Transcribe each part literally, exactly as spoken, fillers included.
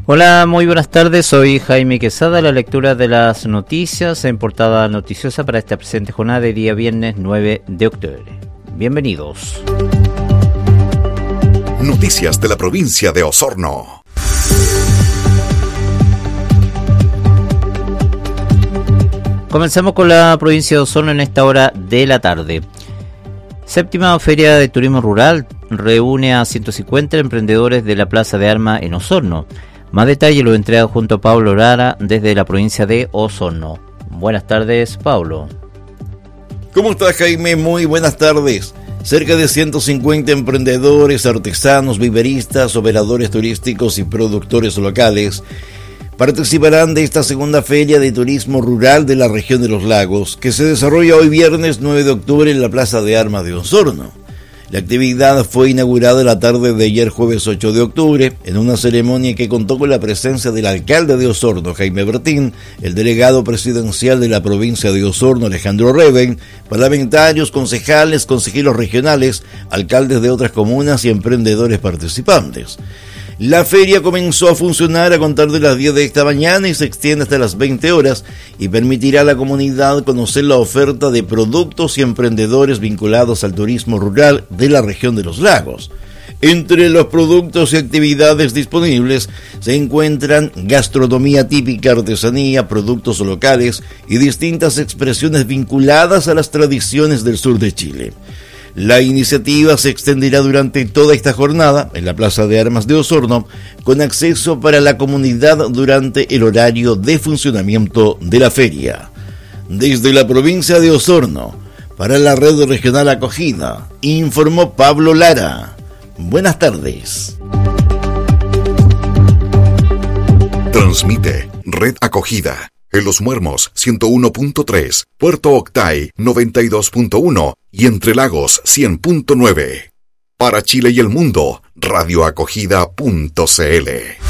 Hola, muy buenas tardes, soy Jaime Quesada, la lectura de las noticias en portada noticiosa para esta presente jornada de día viernes nueve de octubre. Bienvenidos. Noticias de la provincia de Osorno. Comenzamos con la provincia de Osorno en esta hora de la tarde. Séptima Feria de Turismo Rural reúne a ciento cincuenta emprendedores de la Plaza de Armas en Osorno. Más detalle lo entrega junto a Pablo Lara desde la provincia de Osorno. Buenas tardes, Pablo. ¿Cómo estás, Jaime? Muy buenas tardes. Cerca de ciento cincuenta emprendedores, artesanos, viveristas, operadores turísticos y productores locales participarán de esta segunda Feria de Turismo Rural de la región de los Lagos, que se desarrolla hoy viernes nueve de octubre en la Plaza de Armas de Osorno. La actividad fue inaugurada la tarde de ayer jueves ocho de octubre en una ceremonia que contó con la presencia del alcalde de Osorno, Jaime Bertín, el delegado presidencial de la provincia de Osorno, Alejandro Reben, parlamentarios, concejales, consejeros regionales, alcaldes de otras comunas y emprendedores participantes. La feria comenzó a funcionar a contar de las diez de esta mañana y se extiende hasta las veinte horas y permitirá a la comunidad conocer la oferta de productos y emprendedores vinculados al turismo rural de la región de los lagos. Entre los productos y actividades disponibles se encuentran gastronomía típica, artesanía, productos locales y distintas expresiones vinculadas a las tradiciones del sur de Chile. La iniciativa se extenderá durante toda esta jornada en la Plaza de Armas de Osorno, con acceso para la comunidad durante el horario de funcionamiento de la feria. Desde la provincia de Osorno, para la Red Regional Acogida, informó Pablo Lara. Buenas tardes. Transmite Red Acogida. En Los Muermos ciento uno punto tres, Puerto Octay noventa y dos punto uno y Entre Lagos cien punto nueve. Para Chile y el mundo, radioacogida punto cl.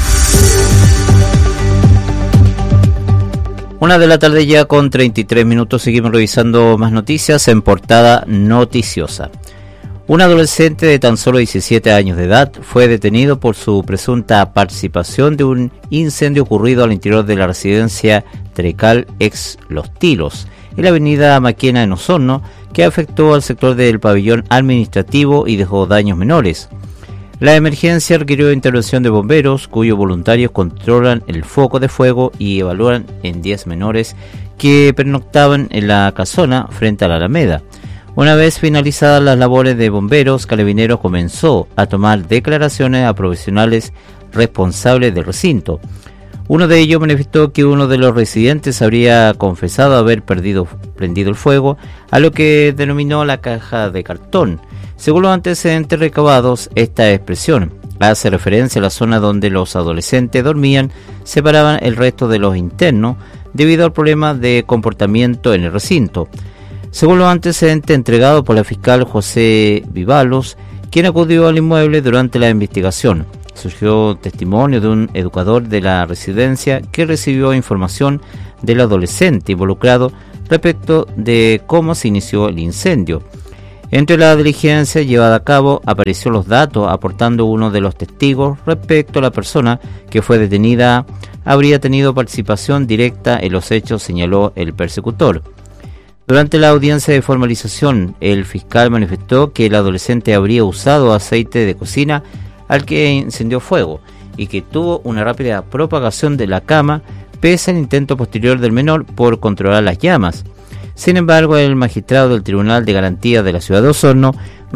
Una de la tarde ya con treinta y tres minutos, seguimos revisando más noticias en portada noticiosa. Un adolescente de tan solo diecisiete años de edad fue detenido por su presunta participación de un incendio ocurrido al interior de la residencia Trecal ex Los Tilos, en la avenida Maquena en Osorno, que afectó al sector del pabellón administrativo y dejó daños menores. La emergencia requirió intervención de bomberos, cuyos voluntarios controlan el foco de fuego y evalúan en diez menores que pernoctaban en la casona frente a la Alameda. Una vez finalizadas las labores de bomberos, Carabineros comenzó a tomar declaraciones a profesionales responsables del recinto. Uno de ellos manifestó que uno de los residentes habría confesado haber perdido, prendido el fuego, a lo que denominó la caja de cartón. Según los antecedentes recabados, esta expresión hace referencia a la zona donde los adolescentes dormían, separaban el resto de los internos debido al problema de comportamiento en el recinto. Según los antecedentes entregados por la fiscal José Vivalos, quien acudió al inmueble durante la investigación, surgió testimonio de un educador de la residencia que recibió información del adolescente involucrado respecto de cómo se inició el incendio. Entre la diligencia llevada a cabo apareció los datos aportando uno de los testigos respecto a la persona que fue detenida habría tenido participación directa en los hechos, señaló el persecutor. Durante la audiencia de formalización, el fiscal manifestó que el adolescente habría usado aceite de cocina al que incendió fuego y que tuvo una rápida propagación de la cama pese al intento posterior del menor por controlar las llamas. Sin embargo, el magistrado del Tribunal de Garantía de la ciudad de Osorno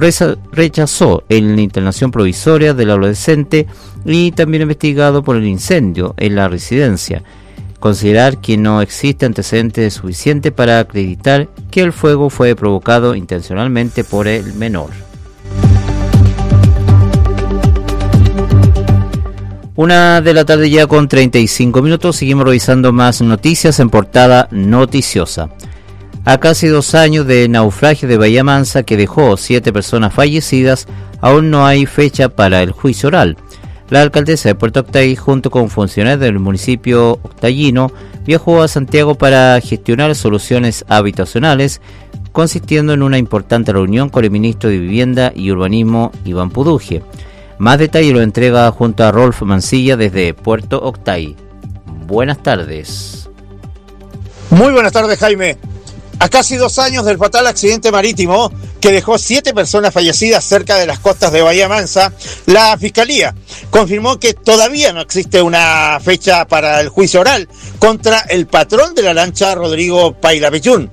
rechazó la internación provisoria del adolescente y también investigado por el incendio en la residencia. Considerar que no existe antecedentes suficientes para acreditar que el fuego fue provocado intencionalmente por el menor. Una de la tarde ya con treinta y cinco minutos, seguimos revisando más noticias en portada noticiosa. A casi dos años de naufragio de Bahía Mansa que dejó siete personas fallecidas, aún no hay fecha para el juicio oral. La alcaldesa de Puerto Octay, junto con funcionarios del municipio octayino, viajó a Santiago para gestionar soluciones habitacionales, consistiendo en una importante reunión con el ministro de Vivienda y Urbanismo, Iván Puduje. Más detalle lo entrega junto a Rolf Mancilla desde Puerto Octay. Buenas tardes. Muy buenas tardes, Jaime. A casi dos años del fatal accidente marítimo que dejó siete personas fallecidas cerca de las costas de Bahía Mansa, la Fiscalía confirmó que todavía no existe una fecha para el juicio oral contra el patrón de la lancha, Rodrigo Pailapechún.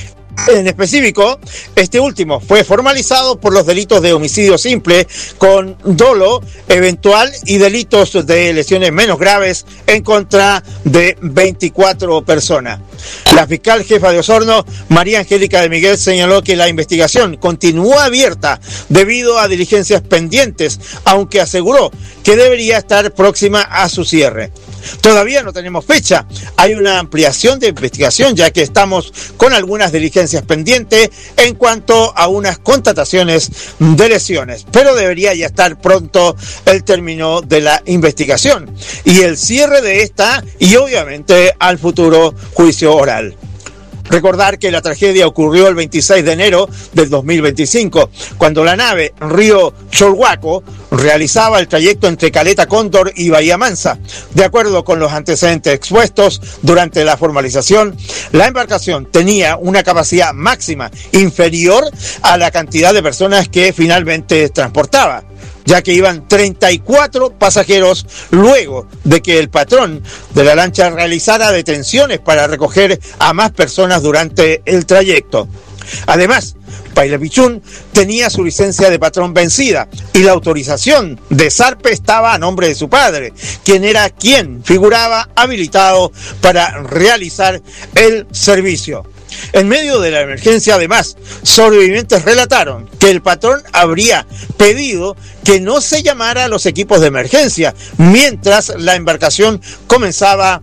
En específico, este último fue formalizado por los delitos de homicidio simple con dolo eventual y delitos de lesiones menos graves en contra de veinticuatro personas. La fiscal jefa de Osorno, María Angélica de Miguel, señaló que la investigación continúa abierta debido a diligencias pendientes, aunque aseguró que debería estar próxima a su cierre. Todavía no tenemos fecha. Hay una ampliación de investigación ya que estamos con algunas diligencias pendientes en cuanto a unas constataciones de lesiones, pero debería ya estar pronto el término de la investigación y el cierre de esta y obviamente al futuro juicio oral. Recordar que la tragedia ocurrió el veintiséis de enero del dos mil veinticinco, cuando la nave Río Cholhuaco realizaba el trayecto entre Caleta Cóndor y Bahía Mansa. De acuerdo con los antecedentes expuestos durante la formalización, la embarcación tenía una capacidad máxima inferior a la cantidad de personas que finalmente transportaba, ya que iban treinta y cuatro pasajeros luego de que el patrón de la lancha realizara detenciones para recoger a más personas durante el trayecto. Además, Pailapechún tenía su licencia de patrón vencida y la autorización de zarpe estaba a nombre de su padre, quien era quien figuraba habilitado para realizar el servicio. En medio de la emergencia, además, sobrevivientes relataron que el patrón habría pedido que no se llamara a los equipos de emergencia mientras la embarcación comenzaba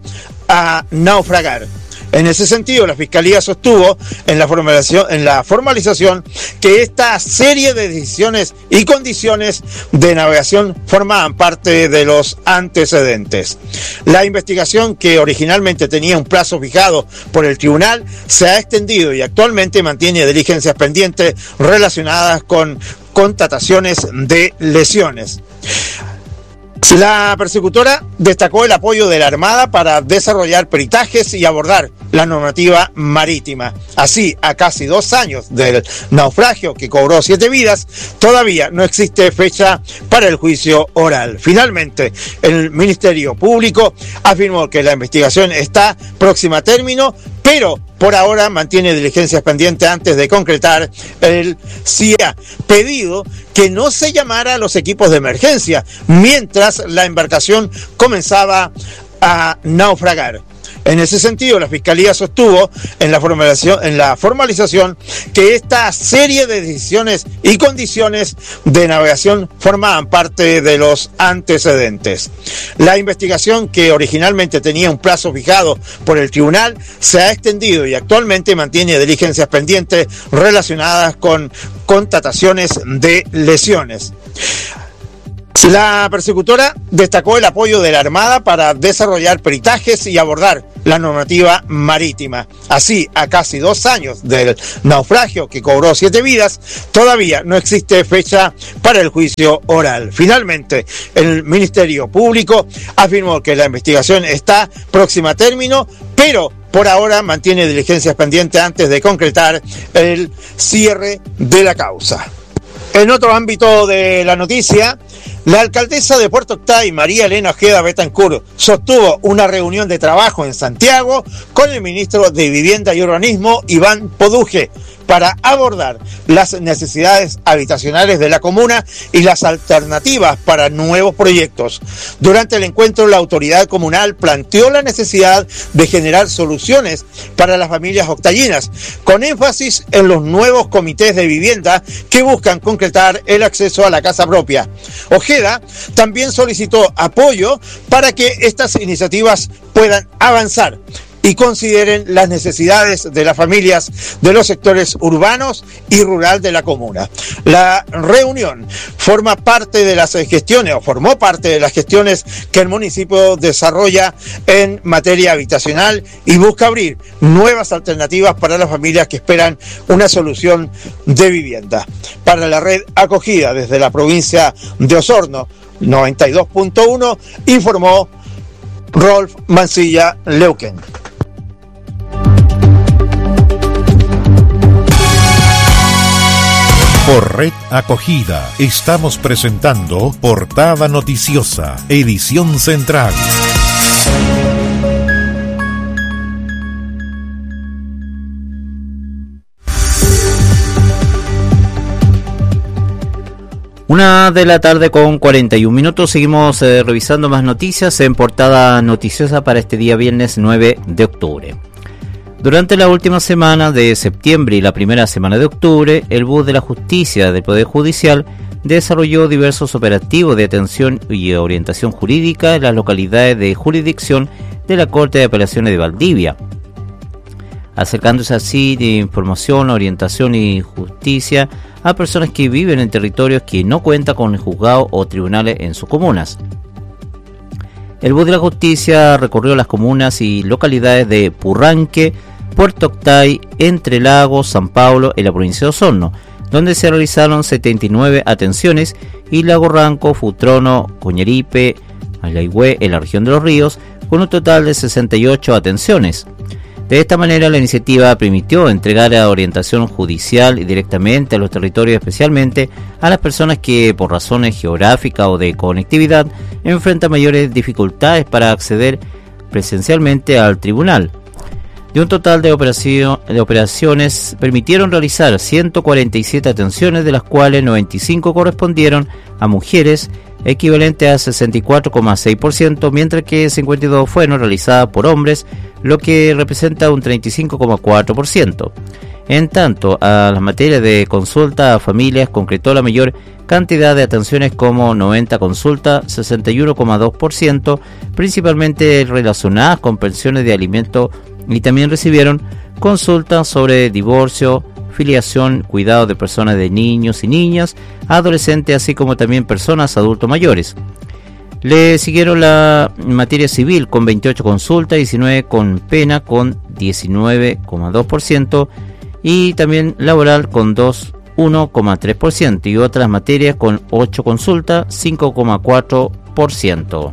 a naufragar. En ese sentido, la Fiscalía sostuvo en la formalización, en la formalización que esta serie de decisiones y condiciones de navegación formaban parte de los antecedentes. La investigación, que originalmente tenía un plazo fijado por el tribunal, se ha extendido y actualmente mantiene diligencias pendientes relacionadas con constataciones de lesiones. La persecutora destacó el apoyo de la Armada para desarrollar peritajes y abordar la normativa marítima. Así, a casi dos años del naufragio que cobró siete vidas, todavía no existe fecha para el juicio oral. Finalmente, el Ministerio Público afirmó que la investigación está próxima a término, pero por ahora mantiene diligencias pendientes antes de concretar el C I A. Pedido que no se llamara a los equipos de emergencia mientras la embarcación comenzaba a naufragar. En ese sentido, la Fiscalía sostuvo en la formalización, en la formalización que esta serie de decisiones y condiciones de navegación formaban parte de los antecedentes. La investigación, que originalmente tenía un plazo fijado por el tribunal, se ha extendido y actualmente mantiene diligencias pendientes relacionadas con constataciones de lesiones. La persecutora destacó el apoyo de la Armada para desarrollar peritajes y abordar la normativa marítima. Así, a casi dos años del naufragio que cobró siete vidas, todavía no existe fecha para el juicio oral. Finalmente, el Ministerio Público afirmó que la investigación está próxima a término, pero por ahora mantiene diligencias pendientes antes de concretar el cierre de la causa. En otro ámbito de la noticia, la alcaldesa de Puerto Octay, María Elena Ojeda Betancourt, sostuvo una reunión de trabajo en Santiago con el ministro de Vivienda y Urbanismo, Iván Poduje, para abordar las necesidades habitacionales de la comuna y las alternativas para nuevos proyectos. Durante el encuentro, la autoridad comunal planteó la necesidad de generar soluciones para las familias octayinas, con énfasis en los nuevos comités de vivienda que buscan concretar el acceso a la casa propia. Ojeda también solicitó apoyo para que estas iniciativas puedan avanzar. y consideren las necesidades de las familias de los sectores urbanos y rural de la comuna. La reunión forma parte de las gestiones o formó parte de las gestiones que el municipio desarrolla en materia habitacional y busca abrir nuevas alternativas para las familias que esperan una solución de vivienda. Para la red acogida desde la provincia de Osorno, noventa y dos punto uno, informó Rolf Mancilla Leuken. Por Red Acogida estamos presentando Portada Noticiosa, edición central. Una de la tarde con cuarenta y un minutos, seguimos eh, revisando más noticias en Portada Noticiosa para este día viernes nueve de octubre. Durante la última semana de septiembre y la primera semana de octubre, el B U de la Justicia del Poder Judicial desarrolló diversos operativos de atención y orientación jurídica en las localidades de jurisdicción de la Corte de Apelaciones de Valdivia, acercándose así de información, orientación y justicia a personas que viven en territorios que no cuentan con juzgados o tribunales en sus comunas. El B U de la Justicia recorrió las comunas y localidades de Purranque, Puerto Octay, Entre Lagos, San Pablo en la provincia de Osorno, donde se realizaron setenta y nueve atenciones, y Lago Ranco, Futrono, Coñaripe, Alaigüe en la región de Los Ríos, con un total de sesenta y ocho atenciones. De esta manera, la iniciativa permitió entregar a orientación judicial y directamente a los territorios, especialmente a las personas que, por razones geográficas o de conectividad, enfrentan mayores dificultades para acceder presencialmente al tribunal. De un total de, operación, de operaciones, permitieron realizar ciento cuarenta y siete atenciones, de las cuales noventa y cinco correspondieron a mujeres, equivalente a sesenta y cuatro coma seis por ciento, mientras que cincuenta y dos fueron realizadas por hombres, lo que representa un treinta y cinco coma cuatro por ciento. En tanto, a las materias de consulta a familias concretó la mayor cantidad de atenciones, como noventa consultas, sesenta y uno coma dos por ciento, principalmente relacionadas con pensiones de alimentos, y también recibieron consultas sobre divorcio, filiación, cuidado de personas de niños y niñas, adolescentes, así como también personas adultos mayores. Le siguieron la materia civil con veintiocho consultas, diecinueve con pena con diecinueve coma dos por ciento y también laboral con uno coma tres por ciento y otras materias con ocho consultas, cinco coma cuatro por ciento.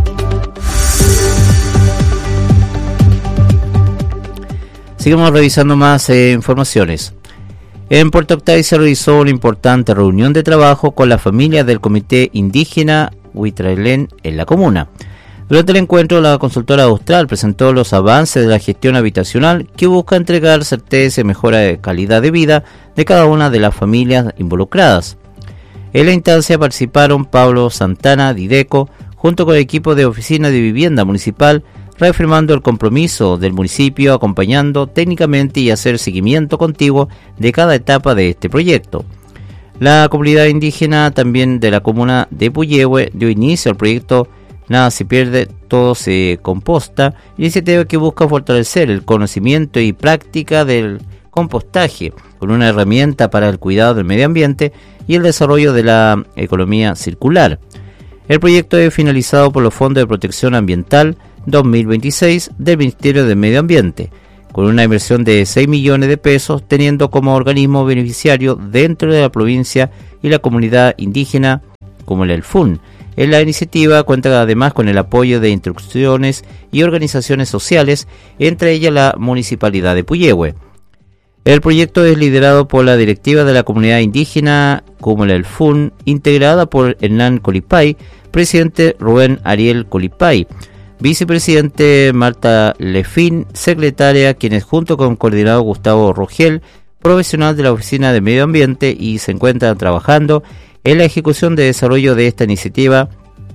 Seguimos revisando más eh, informaciones. En Puerto Octay se realizó una importante reunión de trabajo con las familias del Comité Indígena Huitrailén en la comuna. Durante el encuentro, la consultora austral presentó los avances de la gestión habitacional, que busca entregar certeza y mejora de calidad de vida de cada una de las familias involucradas. En la instancia participaron Pablo Santana Dideco, junto con el equipo de Oficina de Vivienda Municipal, reafirmando el compromiso del municipio, acompañando técnicamente y hacer seguimiento continuo de cada etapa de este proyecto. La comunidad indígena también de la comuna de Puyehue dio inicio al proyecto Nada se pierde, todo se composta, iniciativa que busca fortalecer el conocimiento y práctica del compostaje con una herramienta para el cuidado del medio ambiente y el desarrollo de la economía circular. El proyecto es finalizado por los Fondos de Protección Ambiental dos mil veintiséis del Ministerio de Medio Ambiente, con una inversión de seis millones de pesos, teniendo como organismo beneficiario dentro de la provincia y la comunidad indígena como el ELFUN. En la iniciativa cuenta además con el apoyo de instituciones y organizaciones sociales, entre ellas la Municipalidad de Puyehue. El proyecto es liderado por la directiva de la comunidad indígena como el ELFUN, integrada por Hernán Colipay, presidente Rubén Ariel Colipay, vicepresidente Marta Lefín, secretaria, quienes junto con coordinador Gustavo Rogel, profesional de la Oficina de Medio Ambiente, y se encuentran trabajando en la ejecución de desarrollo de esta iniciativa.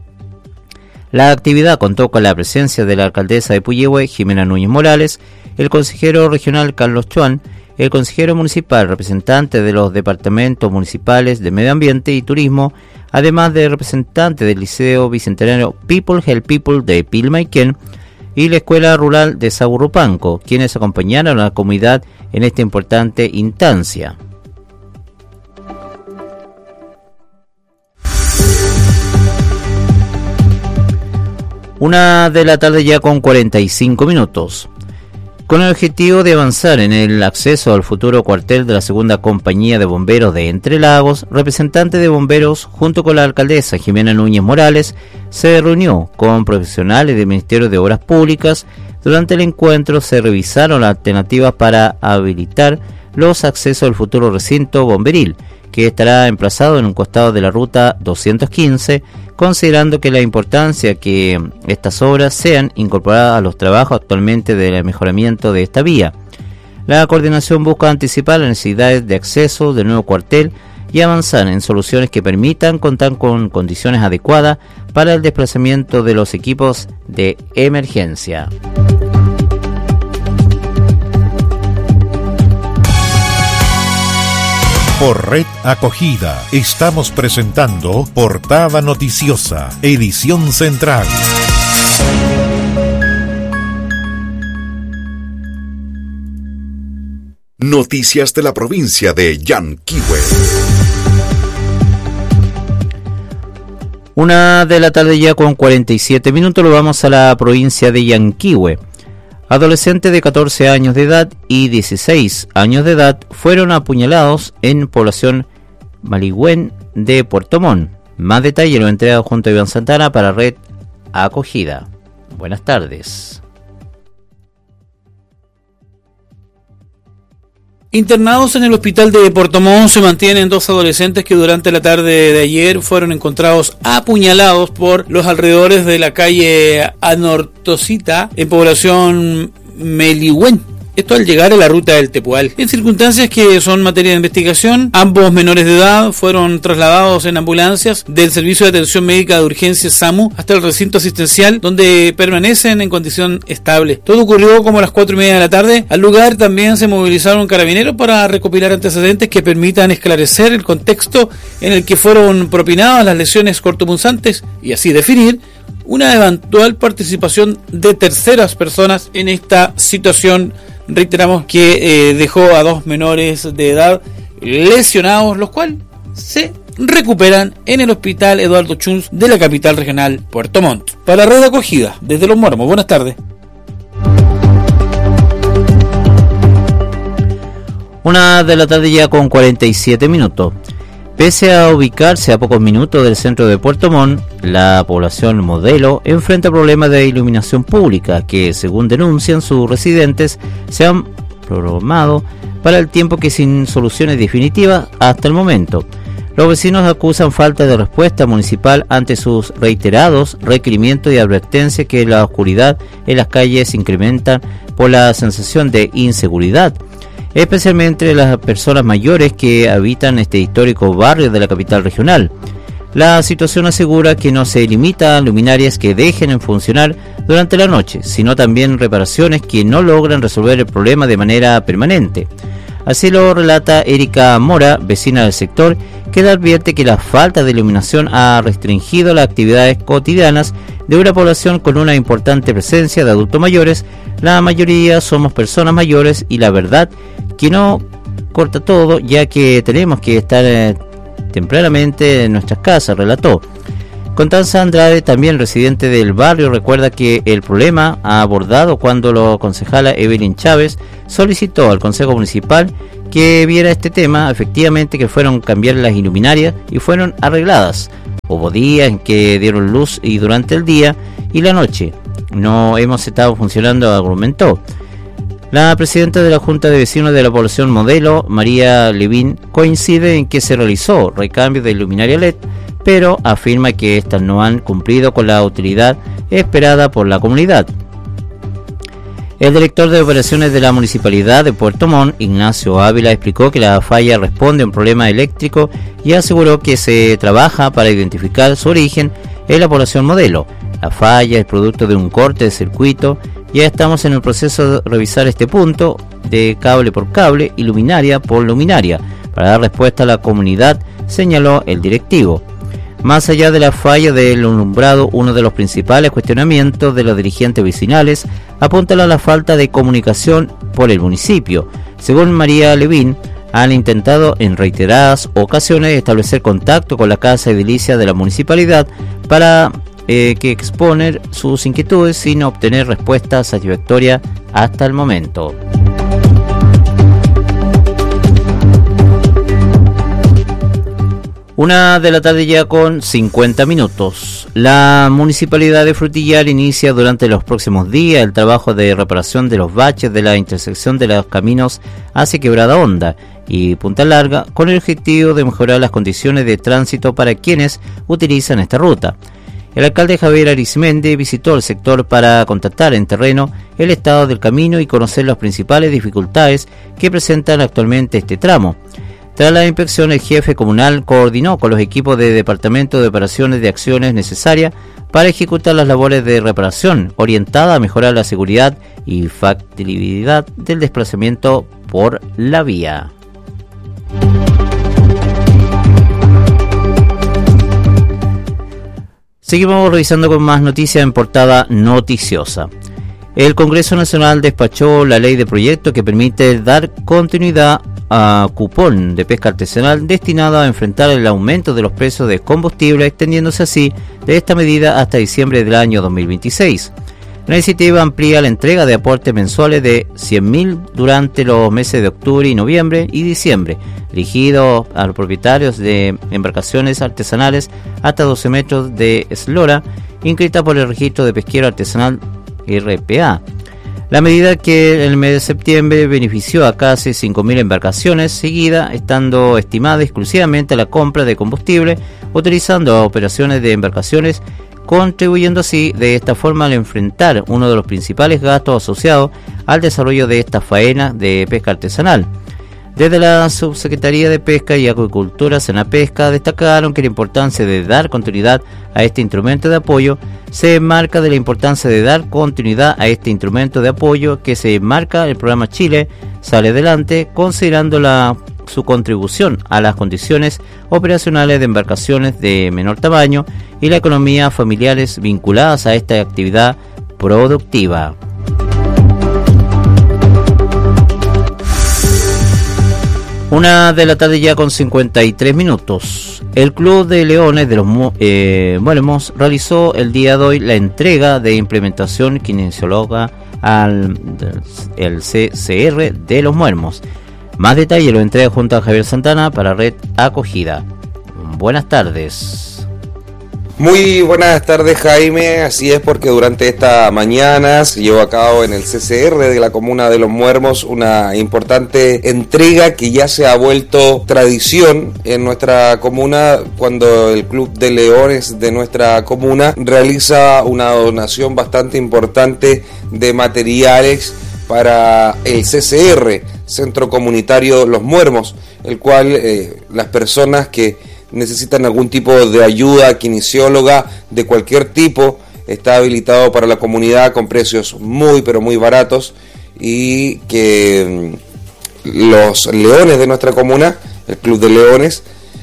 La actividad contó con la presencia de la alcaldesa de Puyehue, Jimena Núñez Morales, el consejero regional Carlos Chuan, el consejero municipal, representante de los departamentos municipales de Medio Ambiente y Turismo, además de representantes del Liceo Bicentenario People Help People de Pilmaiquén, y la Escuela Rural de Saburrupanco, quienes acompañaron a la comunidad en esta importante instancia. Una de la tarde ya con cuarenta y cinco minutos. Con el objetivo de avanzar en el acceso al futuro cuartel de la segunda compañía de bomberos de Entre Lagos, representante de bomberos junto con la alcaldesa Jimena Núñez Morales se reunió con profesionales del Ministerio de Obras Públicas. Durante el encuentro se revisaron las alternativas para habilitar los accesos al futuro recinto bomberil, que estará emplazado en un costado de la ruta doscientos quince, considerando que la importancia que estas obras sean incorporadas a los trabajos actualmente del mejoramiento de esta vía. La coordinación busca anticipar las necesidades de acceso del nuevo cuartel y avanzar en soluciones que permitan contar con condiciones adecuadas para el desplazamiento de los equipos de emergencia. Por Red Acogida estamos presentando Portada Noticiosa, edición central. Noticias de la provincia de Yanquihue. Una de la tarde ya con cuarenta y siete minutos, lo vamos a la provincia de Yanquihue. Adolescentes de catorce años de edad y dieciséis años de edad fueron apuñalados en población Maligüen de Puerto Montt. Más detalle lo entrega junto a Iván Santana para Red Acogida. Buenas tardes. Internados en el hospital de Puerto Montt se mantienen dos adolescentes que durante la tarde de ayer fueron encontrados apuñalados por los alrededores de la calle Anortosita en población Meligüen. Esto al llegar a la ruta del Tepual. En circunstancias que son materia de investigación, ambos menores de edad fueron trasladados en ambulancias del Servicio de Atención Médica de Urgencia SAMU hasta el recinto asistencial, donde permanecen en condición estable. Todo ocurrió como a las cuatro y media de la tarde. Al lugar también se movilizaron carabineros para recopilar antecedentes que permitan esclarecer el contexto en el que fueron propinadas las lesiones cortopunzantes y así definir una eventual participación de terceras personas en esta situación. Reiteramos que eh, dejó a dos menores de edad lesionados, los cuales se recuperan en el hospital Eduardo Chunz de la capital regional Puerto Montt. Para Red Acogida, desde Los Muermos, buenas tardes. Una de la tarde ya con cuarenta y siete minutos. Pese a ubicarse a pocos minutos del centro de Puerto Montt, la población modelo enfrenta problemas de iluminación pública que, según denuncian sus residentes, se han programado para el tiempo que sin soluciones definitivas hasta el momento. Los vecinos acusan falta de respuesta municipal ante sus reiterados requerimientos y advertencias que la oscuridad en las calles incrementan por la sensación de inseguridad, especialmente las personas mayores que habitan este histórico barrio de la capital regional. La situación asegura que no se limita a luminarias que dejen en funcionar durante la noche, sino también reparaciones que no logran resolver el problema de manera permanente. Así lo relata Erika Mora, vecina del sector, que advierte que la falta de iluminación ha restringido las actividades cotidianas de una población con una importante presencia de adultos mayores. La mayoría somos personas mayores y la verdad que no corta todo, ya que tenemos que estar eh, tempranamente en nuestras casas, relató. Constanza Andrade, también residente del barrio, recuerda que el problema ha abordado cuando la concejala Evelyn Chávez solicitó al Consejo Municipal que viera este tema. Efectivamente que fueron cambiar las iluminarias y fueron arregladas. Hubo días en que dieron luz y durante el día y la noche no hemos estado funcionando, argumentó. La presidenta de la Junta de Vecinos de la población modelo, María Levín, coincide en que se realizó recambio de luminaria L E D, pero afirma que estas no han cumplido con la utilidad esperada por la comunidad. El director de operaciones de la Municipalidad de Puerto Montt, Ignacio Ávila, explicó que la falla responde a un problema eléctrico y aseguró que se trabaja para identificar su origen en la población modelo. La falla es producto de un corte de circuito. Ya estamos en el proceso de revisar este punto de cable por cable y luminaria por luminaria para dar respuesta a la comunidad, señaló el directivo. Más allá de la falla del alumbrado, uno de los principales cuestionamientos de los dirigentes vecinales apunta a la falta de comunicación por el municipio. Según María Levín, han intentado en reiteradas ocasiones establecer contacto con la Casa Edilicia de la municipalidad para eh, que exponer sus inquietudes sin obtener respuesta satisfactoria hasta el momento. Una de la tarde ya con cincuenta minutos. La Municipalidad de Frutillar inicia durante los próximos días el trabajo de reparación de los baches de la intersección de los caminos hacia Quebrada Honda y Punta Larga, con el objetivo de mejorar las condiciones de tránsito para quienes utilizan esta ruta. El alcalde Javier Arismendi visitó el sector para contactar en terreno el estado del camino y conocer las principales dificultades que presentan actualmente este tramo. Tras la inspección, el jefe comunal coordinó con los equipos de Departamento de Operaciones de acciones necesarias para ejecutar las labores de reparación, orientada a mejorar la seguridad y factibilidad del desplazamiento por la vía. Seguimos revisando con más noticias en portada noticiosa. El Congreso Nacional despachó la ley de proyecto que permite dar continuidad a cupón de pesca artesanal destinado a enfrentar el aumento de los precios de combustible, extendiéndose así de esta medida hasta diciembre del año dos mil veintiséis. La iniciativa amplía la entrega de aportes mensuales de cien mil durante los meses de octubre y noviembre y diciembre, dirigido a los propietarios de embarcaciones artesanales hasta doce metros de eslora, inscrita por el Registro de Pesquero Artesanal R P A. La medida, que en el mes de septiembre benefició a casi cinco mil embarcaciones, seguida estando estimada exclusivamente a la compra de combustible, utilizando operaciones de embarcaciones, contribuyendo así de esta forma al enfrentar uno de los principales gastos asociados al desarrollo de esta faena de pesca artesanal. Desde la Subsecretaría de Pesca y Acuicultura, Senapesca, destacaron que la importancia de dar continuidad a este instrumento de apoyo se enmarca de la importancia de dar continuidad a este instrumento de apoyo que se enmarca el programa Chile Sale Adelante, considerando la, su contribución a las condiciones operacionales de embarcaciones de menor tamaño y la economía familiares vinculadas a esta actividad productiva. Una de la tarde ya con cincuenta y tres minutos. El Club de Leones de los eh, Muermos realizó el día de hoy la entrega de implementación kinesióloga al el C C R de los Muermos. Más detalle lo entrega junto a Javier Santana para Red Acogida. Buenas tardes. Muy buenas tardes, Jaime. Así es, porque durante esta mañana se llevó a cabo en el C C R de la comuna de Los Muermos una importante entrega que ya se ha vuelto tradición en nuestra comuna, cuando el Club de Leones de nuestra comuna realiza una donación bastante importante de materiales para el C C R, Centro Comunitario Los Muermos, el cual eh, las personas que necesitan algún tipo de ayuda kinesióloga de cualquier tipo está habilitado para la comunidad con precios muy pero muy baratos, y que los Leones de nuestra comuna, el Club de Leones,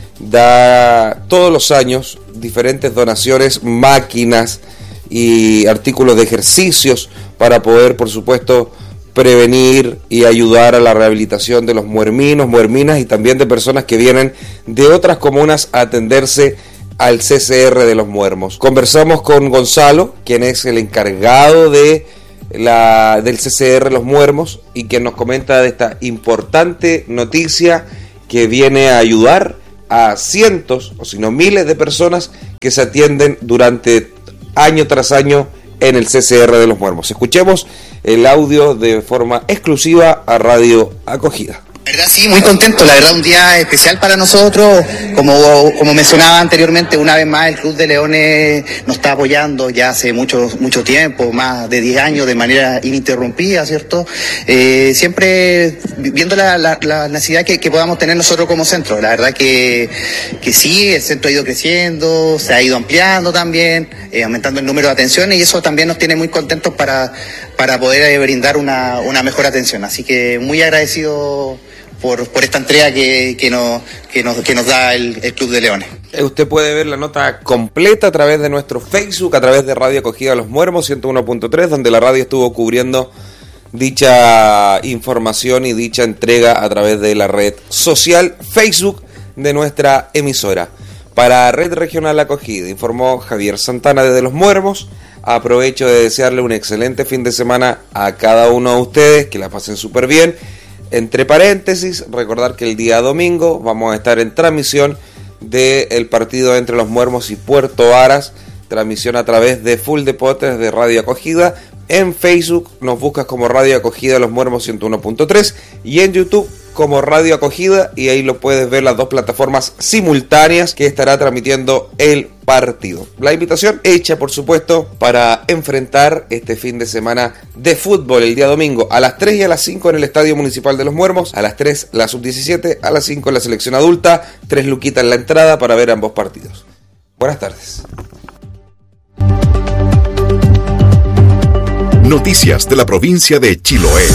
da todos los años diferentes donaciones, máquinas y artículos de ejercicios para poder, por supuesto, prevenir y ayudar a la rehabilitación de los muerminos, muerminas y también de personas que vienen de otras comunas a atenderse al C C R de Los Muermos. Conversamos con Gonzalo, quien es el encargado de la del C C R Los Muermos, y quien nos comenta de esta importante noticia que viene a ayudar a cientos o si no miles de personas que se atienden durante año tras año en el C C R de Los Muermos. Escuchemos el audio de forma exclusiva a Radio Acogida. La verdad, sí, muy contento, la verdad, un día especial para nosotros. Como, como mencionaba anteriormente, una vez más el Club de Leones nos está apoyando ya hace mucho, mucho tiempo, más de diez años, de manera ininterrumpida, ¿cierto? Eh, siempre viendo la, la, la necesidad que, que podamos tener nosotros como centro. La verdad que, que sí, el centro ha ido creciendo, se ha ido ampliando también, eh, aumentando el número de atenciones, y eso también nos tiene muy contentos para, para poder eh, brindar una, una mejor atención. Así que muy agradecido por, por esta entrega que, que, nos, que, nos, que nos da el, el Club de Leones. Usted puede ver la nota completa a través de nuestro Facebook, a través de Radio Acogida Los Muermos ciento uno punto tres, donde la radio estuvo cubriendo dicha información y dicha entrega a través de la red social Facebook de nuestra emisora. Para Red Regional Acogida, informó Javier Santana desde Los Muermos. Aprovecho de desearle un excelente fin de semana a cada uno de ustedes, que la pasen súper bien. Entre paréntesis, recordar que el día domingo vamos a estar en transmisión del partido entre Los Muermos y Puerto Aras, transmisión a través de Full Deportes de Radio Acogida. En Facebook nos buscas como Radio Acogida Los Muermos ciento uno punto tres y en YouTube como Radio Acogida, y ahí lo puedes ver las dos plataformas simultáneas que estará transmitiendo el partido. La invitación hecha, por supuesto, para enfrentar este fin de semana de fútbol el día domingo a las tres y a las cinco en el Estadio Municipal de Los Muermos, a las tres la sub diecisiete, a las cinco la selección adulta, tres luquitas en la entrada para ver ambos partidos. Buenas tardes. Noticias de la provincia de Chiloé.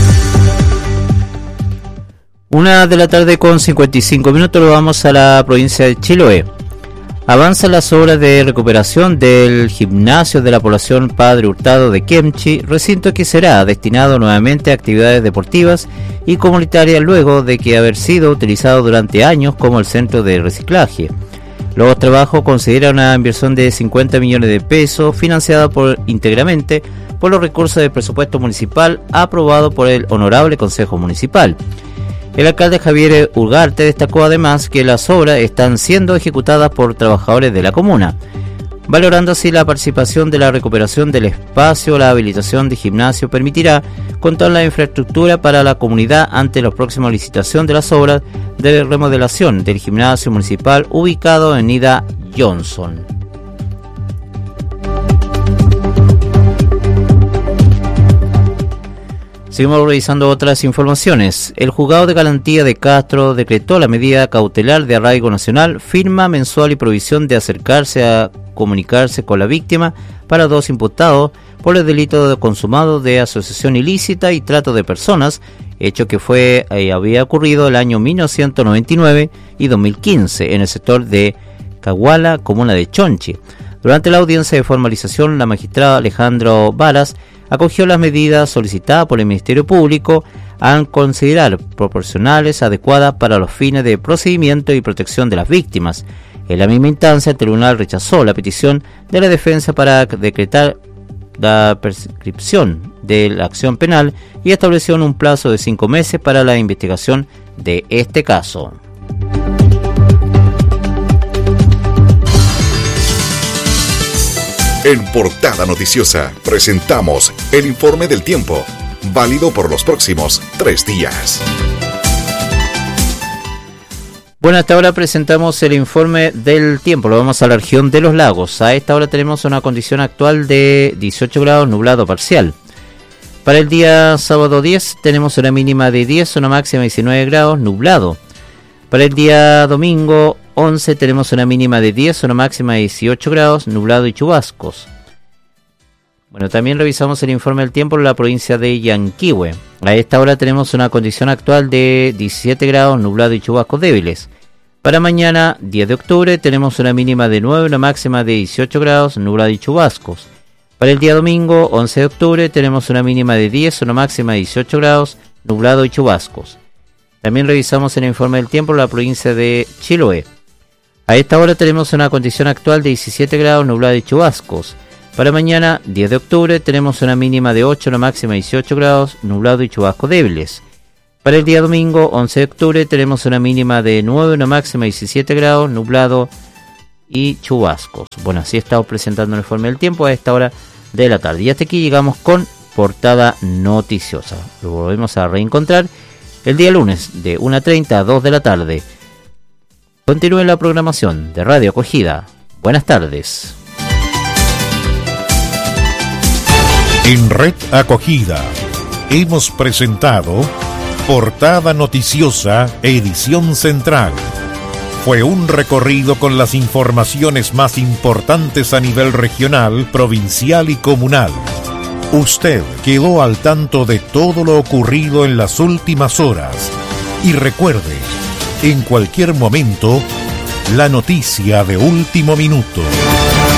Una de la tarde con cincuenta y cinco minutos, lo vamos a la provincia de Chiloé. Avanzan las obras de recuperación del gimnasio de la población Padre Hurtado de Kemchi, recinto que será destinado nuevamente a actividades deportivas y comunitarias luego de que haber sido utilizado durante años como el centro de reciclaje. Los trabajos consideran una inversión de cincuenta millones de pesos financiada por, íntegramente por los recursos del presupuesto municipal aprobado por el Honorable Consejo Municipal. El alcalde Javier Ugarte destacó además que las obras están siendo ejecutadas por trabajadores de la comuna, valorando así la participación de la recuperación del espacio. La habilitación de gimnasio permitirá contar la infraestructura para la comunidad ante la próxima licitación de las obras de remodelación del gimnasio municipal ubicado en Ida Johnson. Seguimos revisando otras informaciones. El juzgado de garantía de Castro decretó la medida cautelar de arraigo nacional, firma mensual y provisión de acercarse a comunicarse con la víctima para dos imputados por el delito de consumado de asociación ilícita y trato de personas, hecho que fue eh, había ocurrido el año mil novecientos noventa y nueve y dos mil quince en el sector de Caguala, comuna de Chonchi. Durante la audiencia de formalización, la magistrada Alejandro Varas acogió las medidas solicitadas por el Ministerio Público al considerar proporcionales, adecuadas para los fines de procedimiento y protección de las víctimas. En la misma instancia, el tribunal rechazó la petición de la defensa para decretar la prescripción de la acción penal y estableció un plazo de cinco meses para la investigación de este caso. En Portada Noticiosa presentamos el informe del tiempo, válido por los próximos tres días. Bueno, hasta ahora presentamos el informe del tiempo. Lo vamos a la región de los lagos. A esta hora tenemos una condición actual de dieciocho grados, nublado parcial. Para el día sábado diez tenemos una mínima de diez, una máxima de diecinueve grados, nublado. Para el día domingo once tenemos una mínima de diez, una máxima de dieciocho grados, nublado y chubascos. Bueno, también revisamos el informe del tiempo en la provincia de Yanquihue. A esta hora tenemos una condición actual de diecisiete grados, nublado y chubascos débiles. Para mañana, diez de octubre, tenemos una mínima de nueve, una máxima de dieciocho grados, nublado y chubascos. Para el día domingo, once de octubre, tenemos una mínima de diez, una máxima de dieciocho grados, nublado y chubascos. También revisamos el informe del tiempo en la provincia de Chiloé. A esta hora tenemos una condición actual de diecisiete grados, nublado y chubascos. Para mañana, diez de octubre, tenemos una mínima de ocho, una máxima de dieciocho grados, nublado y chubascos débiles. Para el día domingo, once de octubre, tenemos una mínima de nueve, una máxima de diecisiete grados, nublado y chubascos. Bueno, así estamos presentando el informe del tiempo a esta hora de la tarde. Y hasta aquí llegamos con Portada Noticiosa. Lo volvemos a reencontrar el día lunes de una treinta a dos de la tarde. Continúe la programación de Radio Acogida. Buenas tardes. En Red Acogida hemos presentado Portada Noticiosa, edición central. Fue un recorrido con las informaciones más importantes a nivel regional, provincial y comunal. Usted quedó al tanto de todo lo ocurrido en las últimas horas. Y recuerde, en cualquier momento, la noticia de último minuto.